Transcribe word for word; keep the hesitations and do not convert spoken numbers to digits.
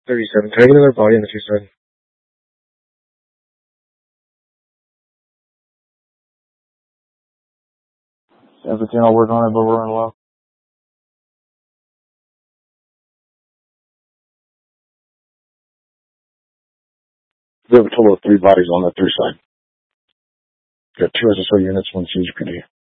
thirty-seven. Can I get another body on the two side? seventeen, I'll work on it, but we're running low. We have a total of three bodies on the three side. Got two S S O units, one C H P D.